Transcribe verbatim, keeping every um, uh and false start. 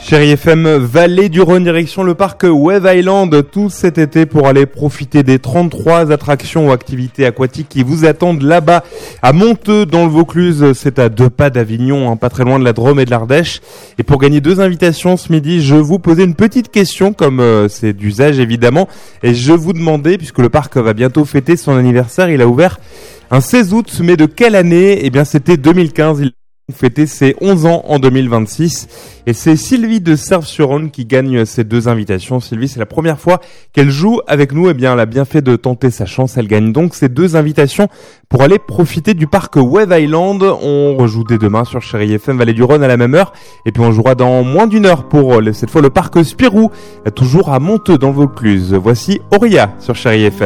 Chérie F M, Vallée du Rhône, direction le parc Wave Island, tout cet été pour aller profiter des trente-trois attractions ou activités aquatiques qui vous attendent là-bas à Monteux dans le Vaucluse. C'est à deux pas d'Avignon, hein, pas très loin de la Drôme et de l'Ardèche. Et pour gagner deux invitations ce midi, je vous posais une petite question, comme euh, c'est d'usage évidemment, et je vous demandais, puisque le parc va bientôt fêter son anniversaire, il a ouvert un seize août, mais de quelle année? Eh bien c'était deux mille quinze, il fêter ses onze ans en deux mille vingt-six et c'est Sylvie de Serves-sur-Rhône qui gagne ces deux invitations. Sylvie, c'est la première fois qu'elle joue avec nous, et eh bien elle a bien fait de tenter sa chance, elle gagne donc ces deux invitations pour aller profiter du parc Wave Island. On rejoue dès demain sur Chérie F M Vallée du Rhône à la même heure, et puis on jouera dans moins d'une heure pour cette fois le parc Spirou, toujours à Monteux dans le Vaucluse. Voici Auria sur Chérie F M.